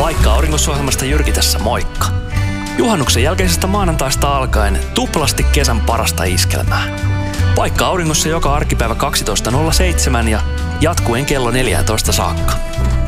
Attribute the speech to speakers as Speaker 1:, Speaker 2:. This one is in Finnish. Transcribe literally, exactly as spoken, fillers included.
Speaker 1: Paikka Auringossa-ohjelmasta Jyrki tässä, moikka! Juhannuksen jälkeisestä maanantaista alkaen tuplasti kesän parasta iskelmää. Paikka Auringossa joka arkipäivä kaksitoista nolla seitsemän ja jatkuen kello neljätoista saakka.